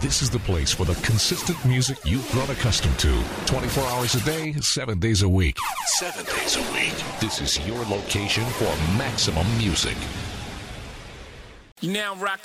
This is the place for the consistent music you've grown accustomed to. 24 hours a day, 7 days a week. 7 days a week. This is your location for maximum music. You now rock